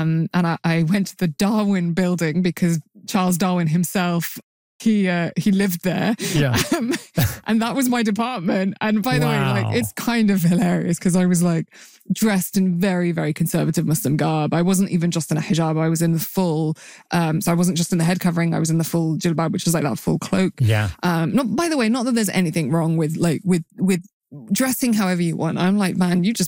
And I went to the Darwin building because Charles Darwin himself, he lived there. Yeah. And that was my department. And by the way, like, it's kind of hilarious because I was like dressed in very, very conservative Muslim garb. I wasn't even just in a hijab. I was in the full, so I wasn't just in the head covering. I was in the full jilbab, which is like that full cloak. Yeah. By the way, not that there's anything wrong with dressing however you want. I'm like, man, you